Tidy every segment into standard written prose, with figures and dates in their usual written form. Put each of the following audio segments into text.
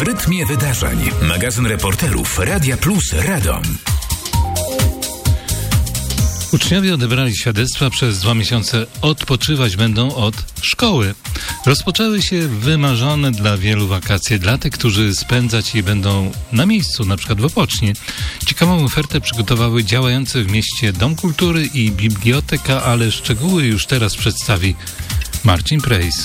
W rytmie wydarzeń. Magazyn reporterów Radia Plus Radom. Uczniowie odebrali świadectwa, przez 2 miesiące odpoczywać będą od szkoły. Rozpoczęły się wymarzone dla wielu wakacje, dla tych, którzy spędzać je będą na miejscu, na przykład w Opocznie. Ciekawą ofertę przygotowały działający w mieście Dom Kultury i Biblioteka, ale szczegóły już teraz przedstawi Marcin Prejs.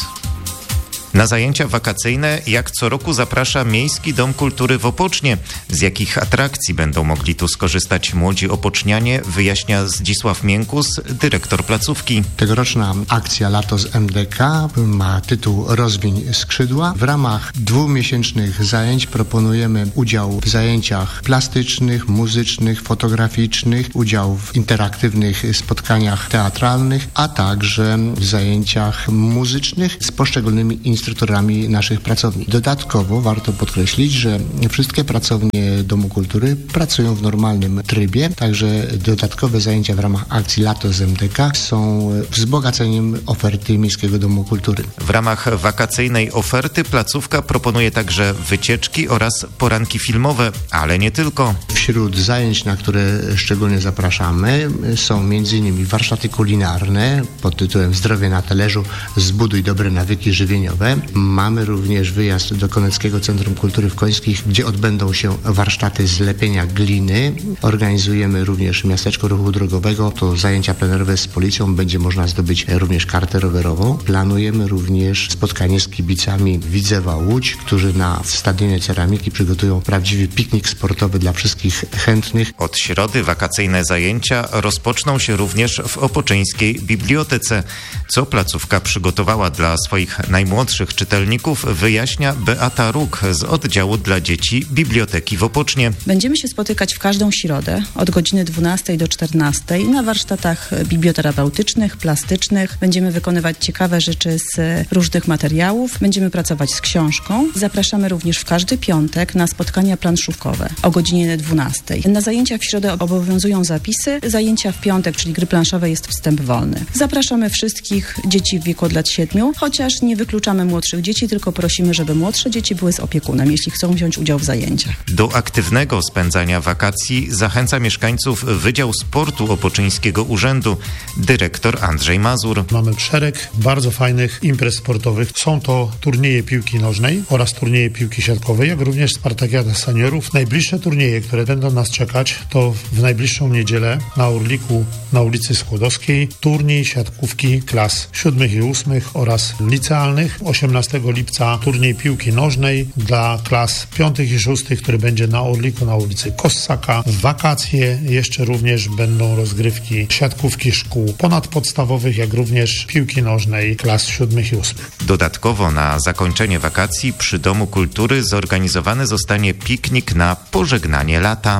Na zajęcia wakacyjne jak co roku zaprasza Miejski Dom Kultury w Opocznie. Z jakich atrakcji będą mogli tu skorzystać młodzi opocznianie, wyjaśnia Zdzisław Miękus, dyrektor placówki. Tegoroczna akcja Lato z MDK ma tytuł Rozwiń skrzydła. W ramach 2-miesięcznych zajęć proponujemy udział w zajęciach plastycznych, muzycznych, fotograficznych, udział w interaktywnych spotkaniach teatralnych, a także w zajęciach muzycznych z poszczególnymi instruktorami naszych pracowni. Dodatkowo warto podkreślić, że wszystkie pracownie Domu Kultury pracują w normalnym trybie, także dodatkowe zajęcia w ramach akcji Lato z MDK są wzbogaceniem oferty Miejskiego Domu Kultury. W ramach wakacyjnej oferty placówka proponuje także wycieczki oraz poranki filmowe, ale nie tylko. Wśród zajęć, na które szczególnie zapraszamy, są m.in. warsztaty kulinarne pod tytułem Zdrowie na talerzu, zbuduj dobre nawyki żywieniowe. Mamy również wyjazd do Koneckiego Centrum Kultury w Końskich, gdzie odbędą się warsztaty z lepienia gliny. Organizujemy również miasteczko ruchu drogowego, to zajęcia plenerowe z policją, będzie można zdobyć również kartę rowerową. Planujemy również spotkanie z kibicami Widzewa Łódź, którzy na stadionie Ceramiki przygotują prawdziwy piknik sportowy dla wszystkich chętnych. Od środy wakacyjne zajęcia rozpoczną się również w opoczyńskiej bibliotece. Co placówka przygotowała dla swoich najmłodszych czytelników, wyjaśnia Beata Róg z oddziału dla dzieci Biblioteki w Opocznie. Będziemy się spotykać w każdą środę od godziny 12 do 14 na warsztatach biblioterapeutycznych, plastycznych. Będziemy wykonywać ciekawe rzeczy z różnych materiałów. Będziemy pracować z książką. Zapraszamy również w każdy piątek na spotkania planszówkowe o godzinie 12. Na zajęcia w środę obowiązują zapisy. Zajęcia w piątek, czyli gry planszowe, jest wstęp wolny. Zapraszamy wszystkich dzieci w wieku od lat 7, chociaż nie wykluczamy młodszych dzieci, tylko prosimy, żeby młodsze dzieci były z opiekunem, jeśli chcą wziąć udział w zajęciach. Do aktywnego spędzania wakacji zachęca mieszkańców Wydział Sportu Opoczyńskiego Urzędu, dyrektor Andrzej Mazur. Mamy szereg bardzo fajnych imprez sportowych. Są to turnieje piłki nożnej oraz turnieje piłki siatkowej, jak również Spartakiada Seniorów. Najbliższe turnieje, które będą nas czekać, to w najbliższą niedzielę na Orliku na ulicy Skłodowskiej turniej siatkówki klas 7. i 8. oraz licealnych. 18 lipca turniej piłki nożnej dla klas 5. i 6., który będzie na Orliku na ulicy Kossaka. W wakacje jeszcze również będą rozgrywki siatkówki szkół ponadpodstawowych, jak również piłki nożnej klas 7. i 8. Dodatkowo na zakończenie wakacji przy Domu Kultury zorganizowany zostanie piknik na pożegnanie lata.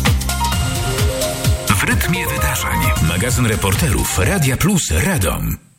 W rytmie wydarzeń. Magazyn reporterów Radia Plus Radom.